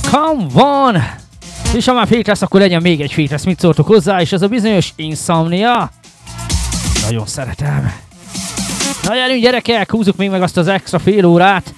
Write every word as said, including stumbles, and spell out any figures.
Come van! És ha már fék lesz, akkor legyen még egy fék lesz. Mit szóltok hozzá? És ez a bizonyos Insomnia. Nagyon szeretem. Na gyerünk gyerekek, húzzuk még meg azt az extra fél órát.